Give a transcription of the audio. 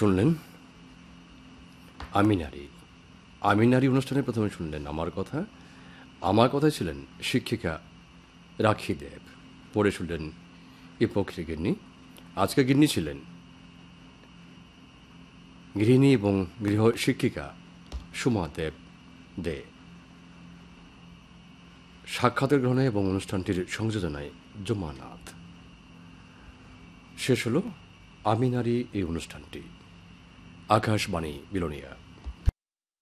শুনলেন আমি নারী। আমি নারী অনুষ্ঠানে প্রথমে শুনলেন আমার কথায় ছিলেন শিক্ষিকা রাখি দেব। পড়ে শুনলেন ইপোক্রি গিন্নি। আজকে গিন্নি ছিলেন গৃহিণী এবং গৃহ শিক্ষিকা সুমা দেব দে। সাক্ষাতের গ্রহণে এবং অনুষ্ঠানটির সংযোজনায় জুমানাথ। শেষ হলো আমি নারী এই অনুষ্ঠানটি। আকাশবাণী বিলোনিয়া।